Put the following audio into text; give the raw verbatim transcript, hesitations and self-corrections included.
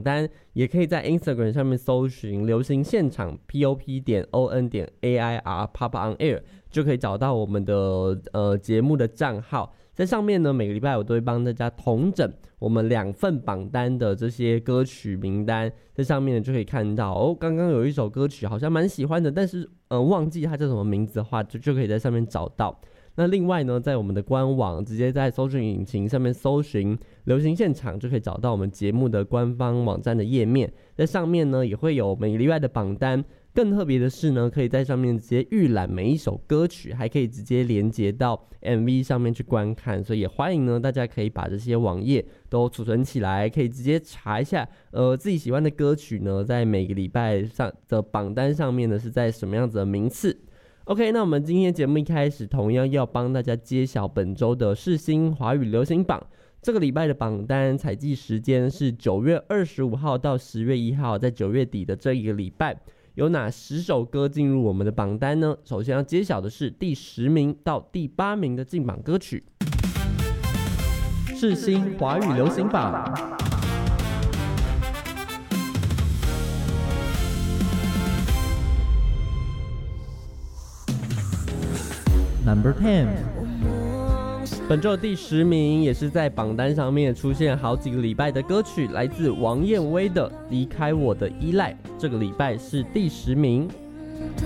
单，也可以在 Instagram 上面搜寻流行现场 pop 点 on 点 air pop on air， 就可以找到我们的呃节目的账号。在上面呢，每个礼拜我都会帮大家统整我们两份榜单的这些歌曲名单，在上面呢就可以看到哦。刚刚有一首歌曲好像蛮喜欢的，但是呃忘记它叫什么名字的话，就就可以在上面找到。那另外呢，在我们的官网直接在搜寻引擎上面搜寻流行现场，就可以找到我们节目的官方网站的页面。在上面呢也会有每个礼拜的榜单。更特别的是呢，可以在上面直接预览每一首歌曲，还可以直接连接到 M V 上面去观看，所以也欢迎呢大家可以把这些网页都储存起来，可以直接查一下呃自己喜欢的歌曲呢，在每个礼拜上的榜单上面呢是在什么样子的名次。OK， 那我们今天节目一开始同样要帮大家揭晓本周的世新华语流行榜。这个礼拜的榜单采集时间是九月二十五号到十月一号，在九月底的这一个礼拜。有哪十首歌进入我们的榜单呢？首先要揭晓的是第十名到第八名的进榜歌曲，世新华语流行榜。Number ten， 本周的第十名也是在榜单上面出现好几个礼拜的歌曲，来自王燕威的《离开我的依赖》，这个礼拜是第十名。